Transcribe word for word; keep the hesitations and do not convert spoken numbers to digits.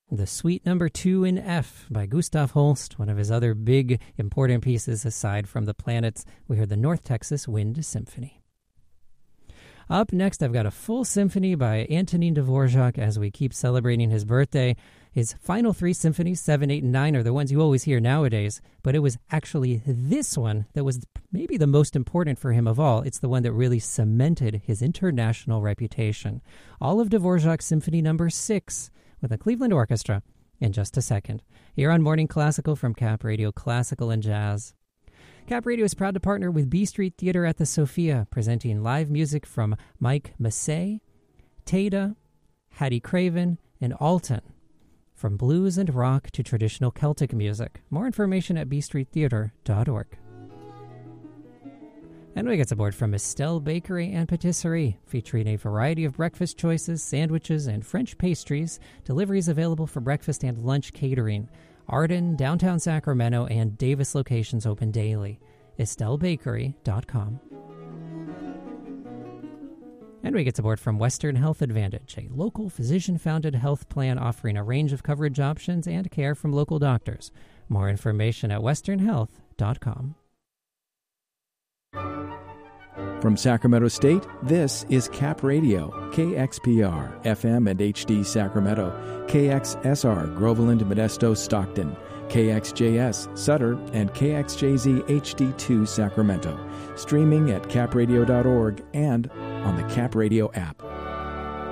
The Suite Number two in F by Gustav Holst, one of his other big, important pieces aside from the planets. We heard the North Texas Wind Symphony. Up next, I've got a full symphony by Antonin Dvorak as we keep celebrating his birthday. His final three symphonies, seven, eight, and nine, are the ones you always hear nowadays, but it was actually this one that was maybe the most important for him of all. It's the one that really cemented his international reputation. All of Dvorak's Symphony Number six with the Cleveland Orchestra in just a second. Here on Morning Classical from Cap Radio Classical and Jazz. Cap Radio is proud to partner with B Street Theater at the Sophia, presenting live music from Mike Massey, Teda, Hattie Craven, and Alton. From blues and rock to traditional Celtic music. More information at b street theater dot org. And we get aboard from Estelle Bakery and Patisserie, featuring a variety of breakfast choices, sandwiches, and French pastries. Deliveries available for breakfast and lunch catering. Arden, downtown Sacramento, and Davis locations open daily. estelle bakery dot com. And we get aboard from Western Health Advantage, a local physician-founded health plan offering a range of coverage options and care from local doctors. More information at western health dot com. From Sacramento State, this is Cap Radio, K X P R, F M and H D Sacramento, K X S R, Groveland, Modesto, Stockton, K X J S, Sutter, and K X J Z H D two Sacramento. Streaming at cap radio dot org and on the Cap Radio app.